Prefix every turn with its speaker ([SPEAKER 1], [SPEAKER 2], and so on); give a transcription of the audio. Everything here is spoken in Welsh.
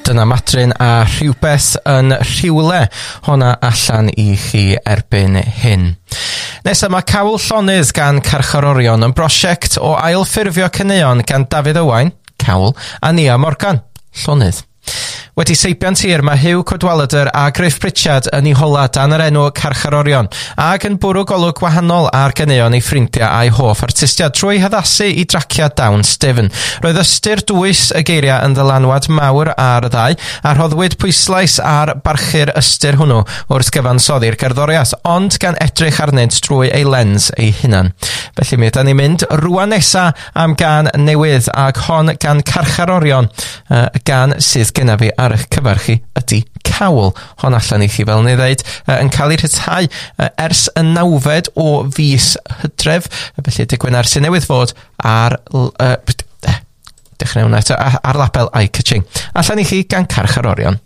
[SPEAKER 1] Dyna Madryn a rhywbeth yn rhywle honna allan I chi erbyn hyn. Nesa mae Cawl Llonydd gan Carcharorion yn brosiect o ailffurfio caneuon gan Dafydd Owain, Cawl, a Nia Morgan, Llonydd. Wedi seibiant hir mae Hugh Cadwaladr a Griff Pritchard yn ei hola dan yr enw Carcharorion ac yn bwrw golwg wahanol ar ganeuon ei ffrindiau a'i hoff artistiad trwy haddasu I draciad Downs Devon. Roedd ystyr dwys y geiriau yn ddylanwad mawr ar y ddau a rhoddwyd pwyslais ar barchu'r ystyr hwnnw wrth gyfansoddi'r gerddoriaeth ond gan edrych arnynt drwy ei lens ei hunan. Felly mi ydyn ni'n mynd rwan nesa am gan newydd ac hon gan Carcharorion gan sydd genna fi ar eich cyfarch chi ydy Cawl. Hon allan I chi fel ni ddeud yn cael ei rhyddhau ers y 9 o fis Hydref. Felly dy Gwener sy'n newydd fod ar dechrau hwnna eto ar label iCatching. Allan I chi gan Carcharorion.